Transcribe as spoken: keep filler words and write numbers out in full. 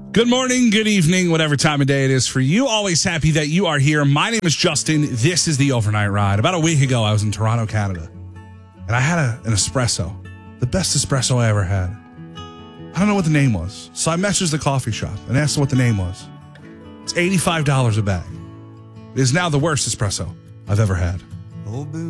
Good morning, good evening, whatever time of day it is for you. Always happy that you are here. My name is Justin. This is the Overnight Ride. About a week ago, I was in Toronto, Canada, and I had a, an espresso, the best espresso I ever had. I don't know what the name was, so I messaged the coffee shop and asked them what the name was. It's eighty-five dollars a bag. It is now the worst espresso I've ever had.